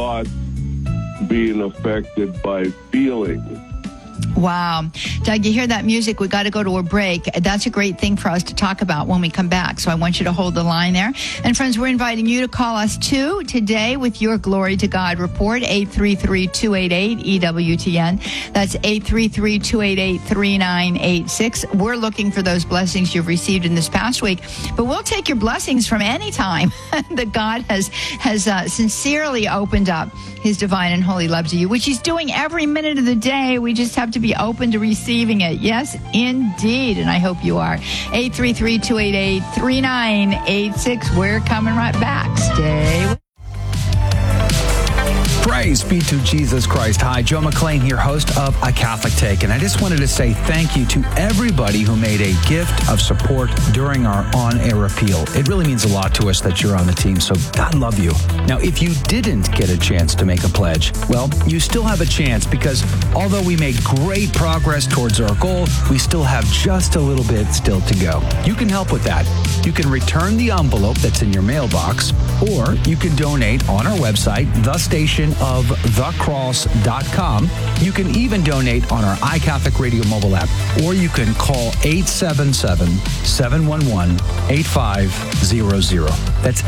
thoughts being affected by feelings. Wow. Doug, you hear that music? We got to go to a break. That's a great thing for us to talk about when we come back. So I want you to hold the line there. And friends, we're inviting you to call us too today with your Glory to God report, 833-288-EWTN. That's 833-288-3986. We're looking for those blessings you've received in this past week, but we'll take your blessings from any time that God has sincerely opened up his divine and holy love to you, which he's doing every minute of the day. We just have to be open to receiving it. Yes, indeed. And I hope you are. 833-288-3986. We're coming right back. Stay with Praise be to Jesus Christ. Hi, Joe McLean here, host of A Catholic Take. And I just wanted to say thank you to everybody who made a gift of support during our on-air appeal. It really means a lot to us that you're on the team, so God love you. Now, if you didn't get a chance to make a pledge, well, you still have a chance because although we made great progress towards our goal, we still have just a little bit still to go. You can help with that. You can return the envelope that's in your mailbox, or you can donate on our website, thestationofthecross.com. You can even donate on our iCatholic Radio mobile app, or you can call 877-711-8500. That's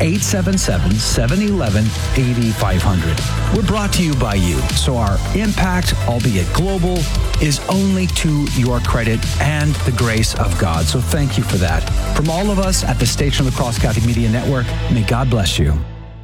877-711-8500. We're brought to you by you, so our impact, albeit global, is only to your credit and the grace of God. So thank you for that. From all of us at the Station of the Cross Catholic Media Network, may God bless you.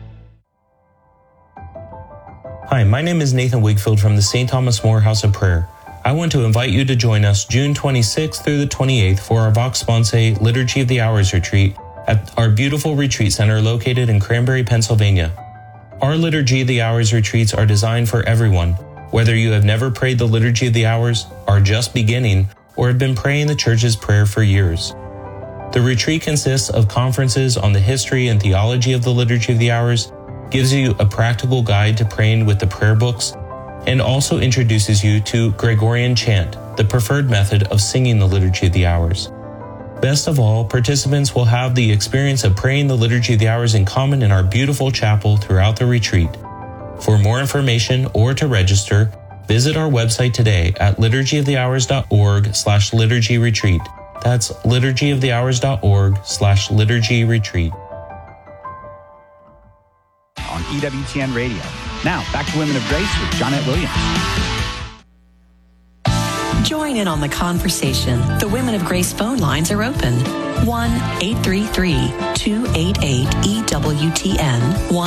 Hi, my name is Nathan Wigfield from the St. Thomas More House of Prayer. I want to invite you to join us June 26th through the 28th for our Vox Sponsae Liturgy of the Hours retreat at our beautiful retreat center located in Cranberry, Pennsylvania. Our Liturgy of the Hours retreats are designed for everyone, whether you have never prayed the Liturgy of the Hours, are just beginning, or have been praying the Church's prayer for years. The retreat consists of conferences on the history and theology of the Liturgy of the Hours, gives you a practical guide to praying with the prayer books, and also introduces you to Gregorian chant, the preferred method of singing the Liturgy of the Hours. Best of all, participants will have the experience of praying the Liturgy of the Hours in common in our beautiful chapel throughout the retreat. For more information or to register, visit our website today at liturgyofthehours.org/liturgy-retreat. That's liturgyofthehours.org/liturgy-retreat. On EWTN Radio. Now, back to Women of Grace with Jonette Williams. Join in on the conversation. The Women of Grace phone lines are open. 1-833-288-EWTN.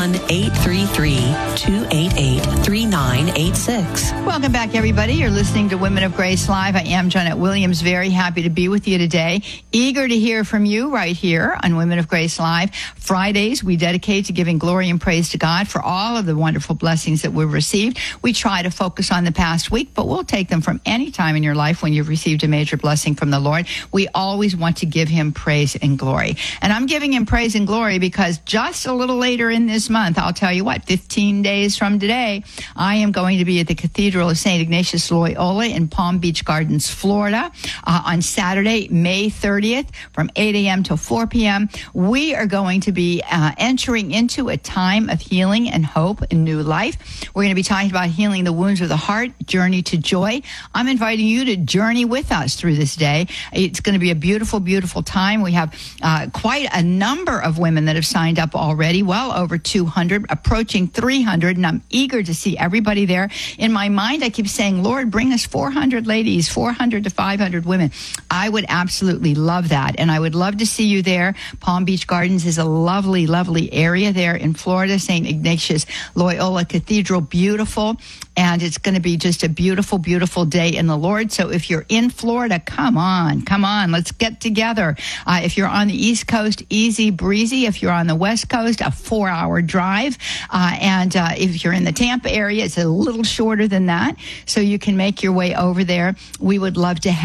1-833-288-3986. Welcome back, everybody. You're listening to Women of Grace Live. I am Jonette Williams. Very happy to be with you today. Eager to hear from you right here on Women of Grace Live. Fridays, we dedicate to giving glory and praise to God for all of the wonderful blessings that we've received. We try to focus on the past week, but we'll take them from any time in your life when you've received a major blessing from the Lord. We always want to give him praise and glory. And I'm giving him praise and glory because just a little later in this month, I'll tell you what, 15 days from today, I am going to be at the Cathedral of St. Ignatius Loyola in Palm Beach Gardens, Florida, on Saturday, May 30th from 8 a.m. till 4 p.m. We are going to be entering into a time of healing and hope and new life. We're going to be talking about healing the wounds of the heart, journey to joy. I'm inviting you to journey with us through this day. It's going to be a beautiful, beautiful time. We have quite a number of women that have signed up already, well over 200, approaching 300, and I'm eager to see everybody there. In my mind, I keep saying, Lord, bring us 400 ladies, 400 to 500 women. I would absolutely love that, and I would love to see you there. Palm Beach Gardens is a lovely, lovely area there in Florida. St. Ignatius Loyola Cathedral, beautiful, and it's going to be just a beautiful, beautiful day in the Lord. So if you're in Florida, come on, let's get together. If you're on the East Coast, easy breezy. If you're on the West Coast, a 4-hour drive. And if you're in the Tampa area, it's a little shorter than that. So you can make your way over there. We would love to have